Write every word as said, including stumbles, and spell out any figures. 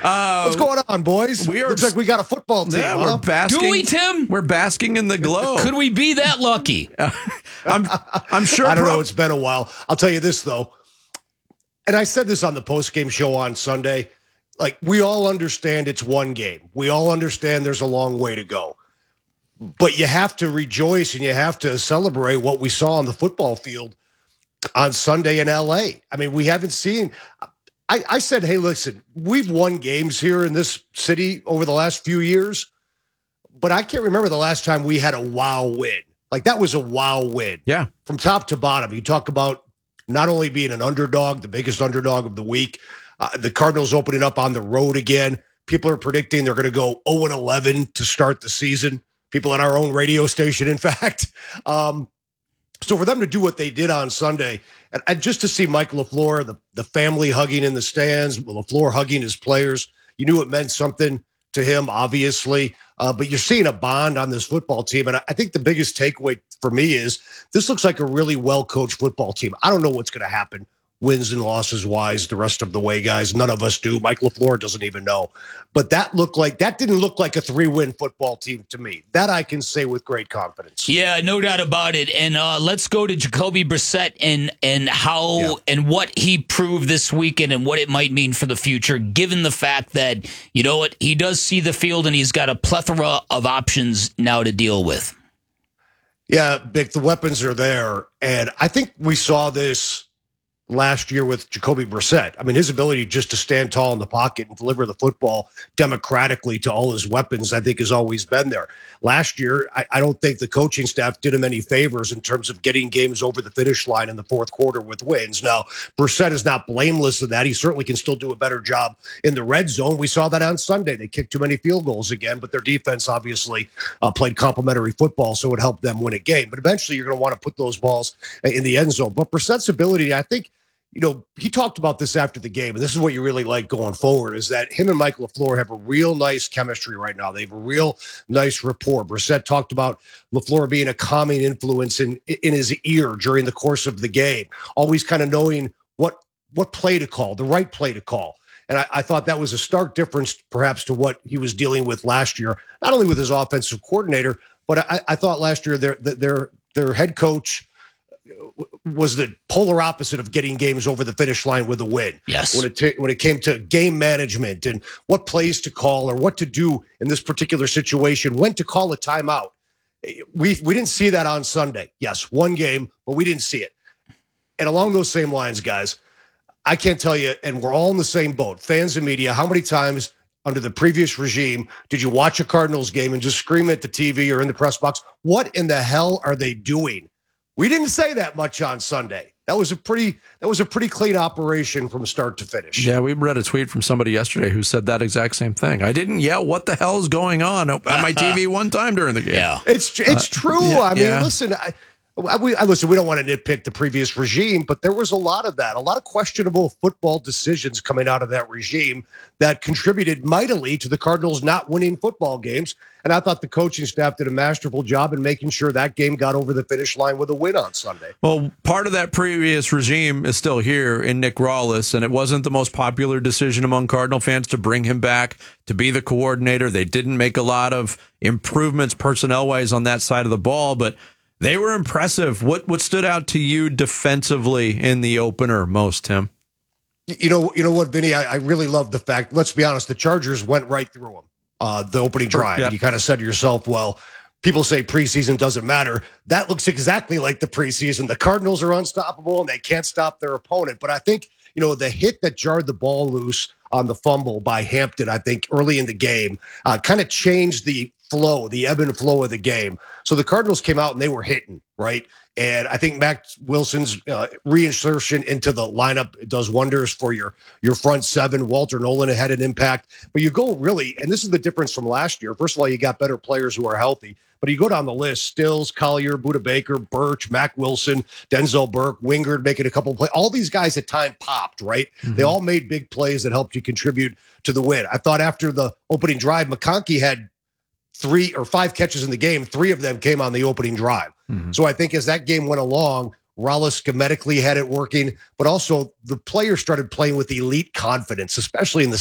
Uh, What's going on, boys? We are, Looks like we got a football team. Yeah, huh? we're basking. Do we, Tim? We're basking in the glow. Could we be that lucky? I'm, I'm sure. I don't pro- know. It's been a while. I'll tell you this, though. And I said this on the post-game show on Sunday. Like, we all understand it's one game. We all understand there's a long way to go. But you have to rejoice and you have to celebrate what we saw on the football field on Sunday in L A. I mean, we haven't seen – I, I said, hey, listen, we've won games here in this city over the last few years, but I can't remember the last time we had a wow win. Like, that was a wow win. Yeah. From top to bottom. You talk about not only being an underdog, the biggest underdog of the week, uh, the Cardinals opening up on the road again. People are predicting they're going to go oh and eleven to start the season. People at our own radio station, in fact. Um, so for them to do what they did on Sunday, and, and just to see Mike LaFleur, the, the family hugging in the stands, LaFleur hugging his players, you knew it meant something to him, obviously. Uh, but you're seeing a bond on this football team. And I, I think the biggest takeaway for me is this looks like a really well-coached football team. I don't know what's going to happen wins and losses wise the rest of the way, guys. None of us do. Mike LaFleur doesn't even know. But that looked like that didn't look like a three-win football team to me. That I can say with great confidence. Yeah, no doubt about it. And uh, let's go to Jacoby Brissett and and how yeah. and what he proved this weekend and what it might mean for the future, given the fact that, you know what, he does see the field and he's got a plethora of options now to deal with. Yeah, Vic, the weapons are there. And I think we saw this last year with Jacoby Brissett. I mean, his ability just to stand tall in the pocket and deliver the football democratically to all his weapons, I think, has always been there. Last year, I, I don't think the coaching staff did him any favors in terms of getting games over the finish line in the fourth quarter with wins. Now, Brissett is not blameless in that. He certainly can still do a better job in the red zone. We saw that on Sunday. They kicked too many field goals again, but their defense obviously uh, played complimentary football, so it helped them win a game. But eventually, you're going to want to put those balls in the end zone. But Brissett's ability, I think, you know, he talked about this after the game, and this is what you really like going forward, is that him and Mike LaFleur have a real nice chemistry right now. They have a real nice rapport. Brissett talked about LaFleur being a calming influence in, in his ear during the course of the game, always kind of knowing what what play to call, the right play to call. And I, I thought that was a stark difference, perhaps, to what he was dealing with last year, not only with his offensive coordinator, but I, I thought last year their their their head coach was the polar opposite of getting games over the finish line with a win. Yes. When it t- when it came to game management and what plays to call or what to do in this particular situation, when to call a timeout. We we didn't see that on Sunday. Yes, one game, but we didn't see it. And along those same lines, guys, I can't tell you, and we're all in the same boat, fans and media, how many times under the previous regime did you watch a Cardinals game and just scream at the T V or in the press box, what in the hell are they doing? We didn't say that much on Sunday. That was a pretty that was a pretty clean operation from start to finish. Yeah, we read a tweet from somebody yesterday who said that exact same thing. I didn't yell, what the hell is going on at my T V one time during the game. Yeah. It's it's true. Uh, yeah, I mean, yeah. listen, I, I, we, I listen, we don't want to nitpick the previous regime, but there was a lot of that, a lot of questionable football decisions coming out of that regime that contributed mightily to the Cardinals not winning football games. And I thought the coaching staff did a masterful job in making sure that game got over the finish line with a win on Sunday. Well, part of that previous regime is still here in Nick Rawlis, and it wasn't the most popular decision among Cardinal fans to bring him back to be the coordinator. They didn't make a lot of improvements personnel-wise on that side of the ball, but they were impressive. What what stood out to you defensively in the opener most, Tim? You know, you know what, Vinny? I, I really love the fact, let's be honest, the Chargers went right through them. Uh, the opening drive. Yeah. And you kind of said to yourself, well, people say preseason doesn't matter. That looks exactly like the preseason. The Cardinals are unstoppable and they can't stop their opponent. But I think, you know, the hit that jarred the ball loose on the fumble by Hampton, I think early in the game, uh, kind of changed the flow, the ebb and flow of the game. So the Cardinals came out and they were hitting, right? And I think Max Wilson's uh, reinsertion into the lineup does wonders for your your front seven. Walter Nolan had an impact. But you go really, and this is the difference from last year. First of all, you got better players who are healthy. But you go down the list, Stills, Collier, Buda Baker, Birch, Mac Wilson, Denzel Burke, Wingard making a couple of plays. All these guys at time popped, right? Mm-hmm. They all made big plays that helped you contribute to the win. I thought after the opening drive, McConkey had three or five catches in the game. Three of them came on the opening drive. Mm-hmm. So I think as that game went along, Rawlis schematically had it working, but also the players started playing with elite confidence, especially in the